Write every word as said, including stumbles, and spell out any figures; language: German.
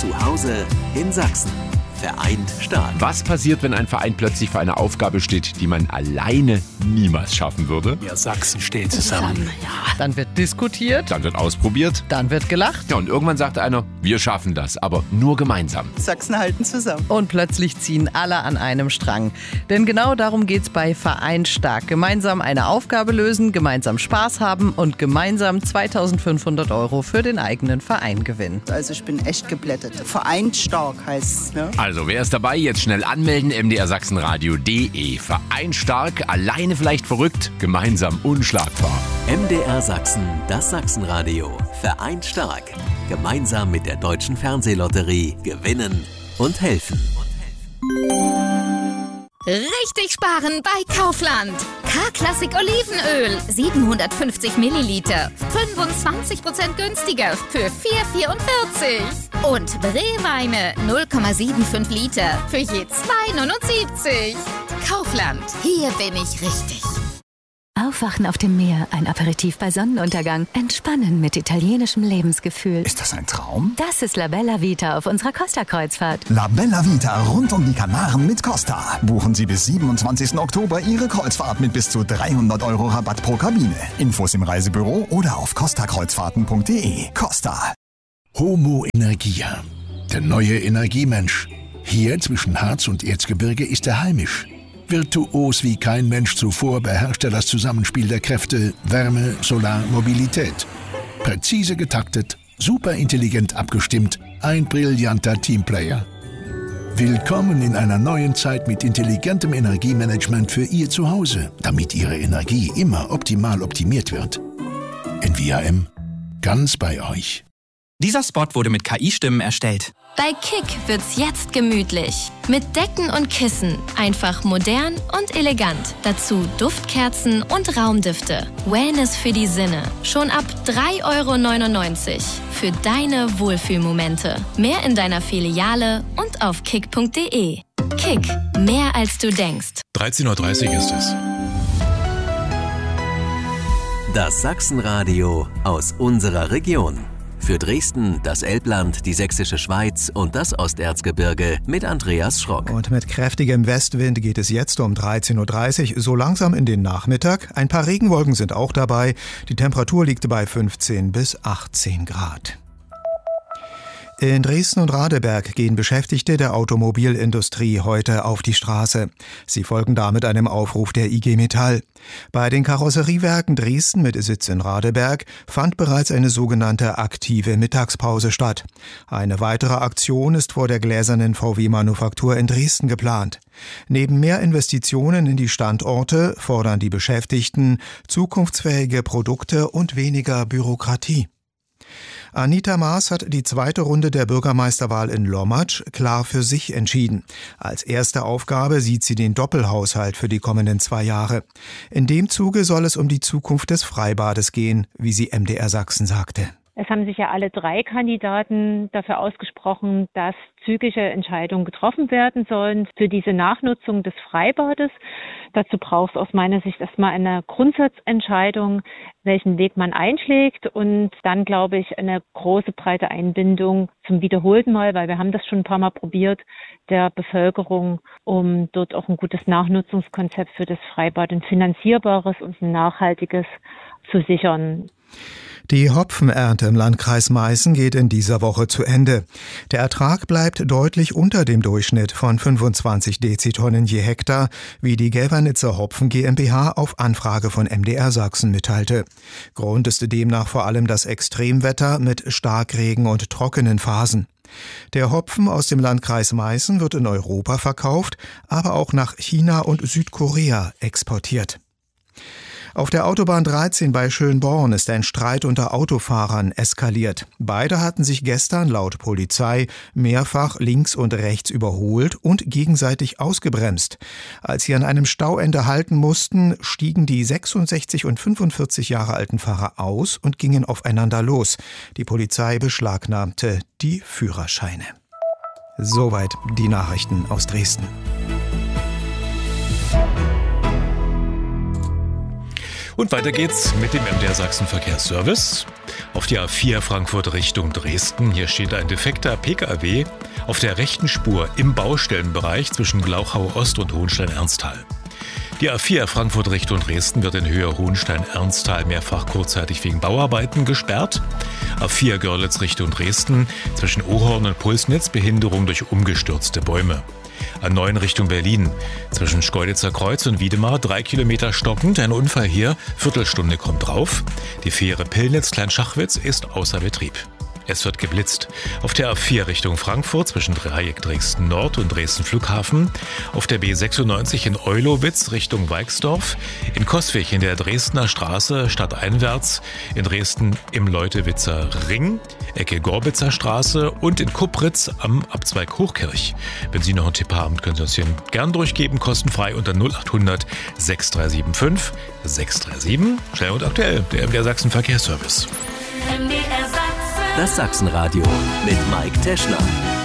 Zu Hause in Sachsen. Vereint stark. Was passiert, wenn ein Verein plötzlich vor einer Aufgabe steht, die man alleine niemals schaffen würde? Ja, Sachsen stehen zusammen. Ja, dann wird diskutiert. Dann wird ausprobiert. Dann wird gelacht. Ja, und irgendwann sagt einer, wir schaffen das, aber nur gemeinsam. Sachsen halten zusammen. Und plötzlich ziehen alle an einem Strang. Denn genau darum geht's bei Vereint stark. Gemeinsam eine Aufgabe lösen, gemeinsam Spaß haben und gemeinsam zweitausendfünfhundert Euro für den eigenen Verein gewinnen. Also ich bin echt geblättert. Vereint stark heißt es, ne? Also, wer ist dabei? Jetzt schnell anmelden, m d r sachsenradio punkt d e. Vereint stark, alleine vielleicht verrückt, gemeinsam unschlagbar. M D R Sachsen, das Sachsenradio. Vereint stark. Gemeinsam mit der Deutschen Fernsehlotterie gewinnen und helfen. Richtig sparen bei Kaufland. K-Klassik Olivenöl, siebenhundertfünfzig Milliliter, fünfundzwanzig Prozent günstiger für vier vierundvierzig. Und Brewweine null Komma fünfundsiebzig Liter für je zwei neunundsiebzig. Kaufland, hier bin ich richtig. Aufwachen auf dem Meer, ein Aperitif bei Sonnenuntergang, entspannen mit italienischem Lebensgefühl. Ist das ein Traum? Das ist La Bella Vita auf unserer Costa-Kreuzfahrt. La Bella Vita rund um die Kanaren mit Costa. Buchen Sie bis siebenundzwanzigsten Oktober Ihre Kreuzfahrt mit bis zu dreihundert Euro Rabatt pro Kabine. Infos im Reisebüro oder auf costa kreuzfahrten punkt d e. Costa. Homo Energia, der neue Energiemensch. Hier zwischen Harz und Erzgebirge ist er heimisch. Virtuos wie kein Mensch zuvor beherrscht er das Zusammenspiel der Kräfte Wärme, Solar, Mobilität. Präzise getaktet, superintelligent abgestimmt, ein brillanter Teamplayer. Willkommen in einer neuen Zeit mit intelligentem Energiemanagement für Ihr Zuhause, damit Ihre Energie immer optimal optimiert wird. N V A M, ganz bei euch. Dieser Spot wurde mit K I-Stimmen erstellt. Bei Kick wird's jetzt gemütlich. Mit Decken und Kissen. Einfach modern und elegant. Dazu Duftkerzen und Raumdüfte. Wellness für die Sinne. Schon ab drei Euro neunundneunzig. Für deine Wohlfühlmomente. Mehr in deiner Filiale und auf kick punkt d e. Kick. Mehr als du denkst. dreizehn Uhr dreißig ist es. Das Sachsenradio aus unserer Region. Für Dresden, das Elbland, die Sächsische Schweiz und das Osterzgebirge mit Andreas Schrock. Und mit kräftigem Westwind geht es jetzt um dreizehn Uhr dreißig so langsam in den Nachmittag. Ein paar Regenwolken sind auch dabei. Die Temperatur liegt bei fünfzehn bis achtzehn Grad. In Dresden und Radeberg gehen Beschäftigte der Automobilindustrie heute auf die Straße. Sie folgen damit einem Aufruf der I G Metall. Bei den Karosseriewerken Dresden mit Sitz in Radeberg fand bereits eine sogenannte aktive Mittagspause statt. Eine weitere Aktion ist vor der gläsernen V W-Manufaktur in Dresden geplant. Neben mehr Investitionen in die Standorte fordern die Beschäftigten zukunftsfähige Produkte und weniger Bürokratie. Anita Maas hat die zweite Runde der Bürgermeisterwahl in Lommatsch klar für sich entschieden. Als erste Aufgabe sieht sie den Doppelhaushalt für die kommenden zwei Jahre. In dem Zuge soll es um die Zukunft des Freibades gehen, wie sie M D R Sachsen sagte. Es haben sich ja alle drei Kandidaten dafür ausgesprochen, dass zügige Entscheidungen getroffen werden sollen für diese Nachnutzung des Freibades. Dazu braucht es aus meiner Sicht erstmal eine Grundsatzentscheidung, welchen Weg man einschlägt und dann, glaube ich, eine große, breite Einbindung zum wiederholten Mal, weil wir haben das schon ein paar Mal probiert, der Bevölkerung, um dort auch ein gutes Nachnutzungskonzept für das Freibad, ein finanzierbares und ein nachhaltiges zu sichern. Die Hopfenernte im Landkreis Meißen geht in dieser Woche zu Ende. Der Ertrag bleibt deutlich unter dem Durchschnitt von fünfundzwanzig Dezitonnen je Hektar, wie die Gelbernitzer Hopfen GmbH auf Anfrage von M D R Sachsen mitteilte. Grund ist demnach vor allem das Extremwetter mit Starkregen und trockenen Phasen. Der Hopfen aus dem Landkreis Meißen wird in Europa verkauft, aber auch nach China und Südkorea exportiert. Auf der Autobahn dreizehn bei Schönborn ist ein Streit unter Autofahrern eskaliert. Beide hatten sich gestern laut Polizei mehrfach links und rechts überholt und gegenseitig ausgebremst. Als sie an einem Stauende halten mussten, stiegen die sechsundsechzig und fünfundvierzig Jahre alten Fahrer aus und gingen aufeinander los. Die Polizei beschlagnahmte die Führerscheine. Soweit die Nachrichten aus Dresden. Und weiter geht's mit dem M D R Sachsen Verkehrsservice. Auf die A vier Frankfurt Richtung Dresden. Hier steht ein defekter P K W auf der rechten Spur im Baustellenbereich zwischen Glauchau Ost und Hohenstein-Ernsthal. Die A vier Frankfurt Richtung Dresden wird in Höhe Hohenstein-Ernsthal mehrfach kurzzeitig wegen Bauarbeiten gesperrt. A vier Görlitz Richtung Dresden zwischen Ohorn und Pulsnitz Behinderung durch umgestürzte Bäume. A neun Richtung Berlin zwischen Schkeuditzer Kreuz und Wiedemar drei Kilometer stockend. Ein Unfall hier, Viertelstunde kommt drauf. Die Fähre Pillnitz-Kleinschachwitz ist außer Betrieb. Es wird geblitzt. Auf der A vier Richtung Frankfurt zwischen Dreieck Dresden Nord und Dresden Flughafen. Auf der B sechsundneunzig in Eulowitz Richtung Weixdorf. In Coswig in der Dresdner Straße stadteinwärts. In Dresden im Leutewitzer Ring, Ecke Gorbitzer Straße und in Kupritz am Abzweig Hochkirch. Wenn Sie noch einen Tipp haben, können Sie uns hier gern durchgeben, kostenfrei unter null acht hundert sechs drei sieben fünf sechs drei sieben. Schnell und aktuell, der M D R Sachsen Verkehrsservice. Das Sachsenradio mit Mike Teschner.